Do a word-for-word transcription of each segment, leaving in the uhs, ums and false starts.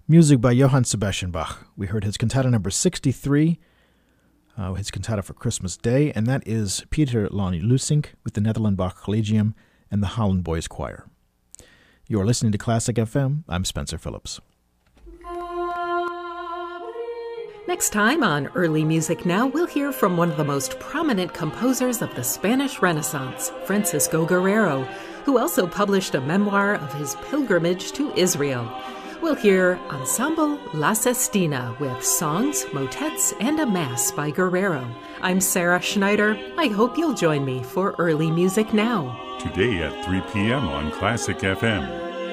Music by Johann Sebastian Bach. We heard his cantata number sixty-three, uh, his cantata for Christmas Day, and that is Peter Lonnie Lusink with the Netherland Bach Collegium and the Holland Boys Choir. You are listening to Classic F M. I'm Spencer Phillips. Next time on Early Music Now, we'll hear from one of the most prominent composers of the Spanish Renaissance, Francisco Guerrero, who also published a memoir of his pilgrimage to Israel. We'll hear Ensemble La Sestina with songs, motets, and a mass by Guerrero. I'm Sarah Schneider. I hope you'll join me for Early Music Now. Today at three p.m. on Classic F M.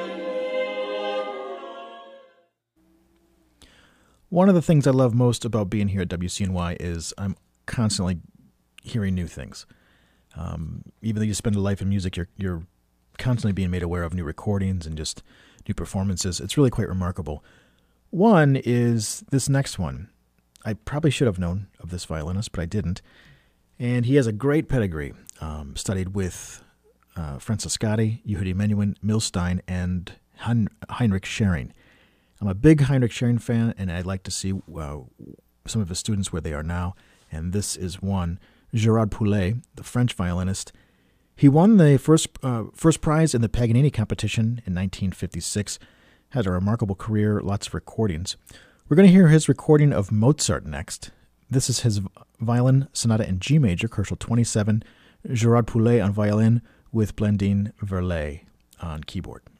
One of the things I love most about being here at W C N Y is I'm constantly hearing new things. Um, even though you spend a life in music, you're you're constantly being made aware of new recordings and just new performances. It's really quite remarkable. One is this next one. I probably should have known of this violinist, but I didn't. And he has a great pedigree. Um, studied with uh, Francescatti, Yehudi Menuhin, Milstein, and Hein- Heinrich Schering. I'm a big Heinrich Schering fan, and I'd like to see uh, some of his students where they are now. And this is one, Gerard Poulet, the French violinist. He won the first uh, first prize in the Paganini competition in nineteen fifty-six, had a remarkable career, lots of recordings. We're going to hear his recording of Mozart next. This is his violin sonata in G major, Kochel twenty-seven, Gerard Poulet on violin with Blandine Verlet on keyboard.